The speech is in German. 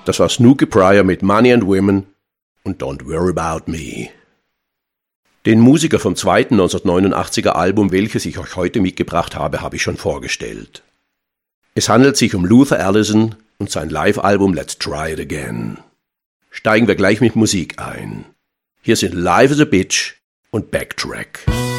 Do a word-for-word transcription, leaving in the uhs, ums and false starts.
Das war Snooky Pryor mit Money and Women und Don't Worry About Me. Den Musiker vom zweiten neunzehnhundertneunundachtziger Album, welches ich euch heute mitgebracht habe, habe ich schon vorgestellt. Es handelt sich um Luther Allison und sein Live-Album Let's Try It Again. Steigen wir gleich mit Musik ein. Hier sind Live as a Bitch und Backtrack.